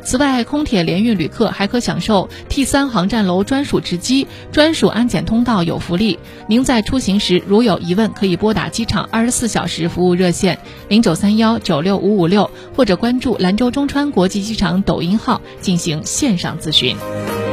此外，空铁联运旅客还可享受 T3 航站楼专属值机、专属安检通道有福利。您在出行时如有疑问，可以拨打机场24小时服务热线0931965556，或者关注兰州中川国际机场抖音号进行线上咨询。